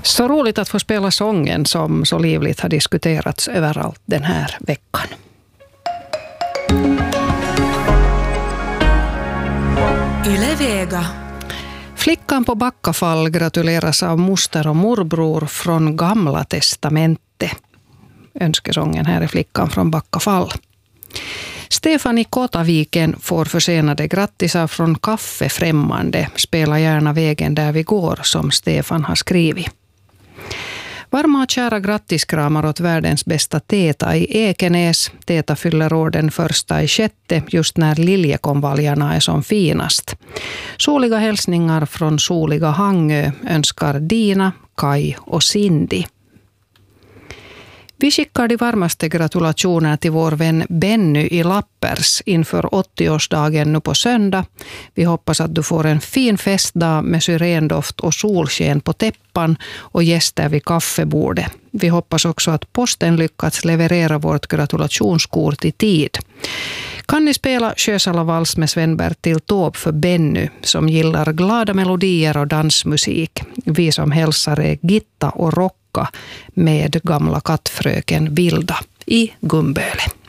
Så roligt att få spela sången som så livligt har diskuterats överallt den här veckan. Yle Vega. Flickan på Backafall gratuleras av moster och morbror från Gamla testamentet. Önskesången här är Flickan från Backafall. Stefan i Kotaviken får försenade grattisar från Kaffe Främmande. Spela gärna vägen där vi går, som Stefan har skrivit. Varma och kära grattiskramar åt världens bästa Teta i Ekenäs. Teta fyller år den 1/6, just när liljekonvaljarna är som finast. Soliga hälsningar från soliga Hangö önskar Dina, Kai och Cindy. Vi skickar de varmaste gratulationer till vår vän Benny i Lappers inför 80-årsdagen nu på söndag. Vi hoppas att du får en fin festdag med syrendoft och solsken på täppan och gäster vid kaffebordet. Vi hoppas också att posten lyckats leverera vårt gratulationskort i tid. Kan ni spela Sjösala vals med Sven-Bertil Taube för Benny som gillar glada melodier och dansmusik. Vi som hälsar är Gitta och Rocka med gamla kattfröken Vilda i Gumböle.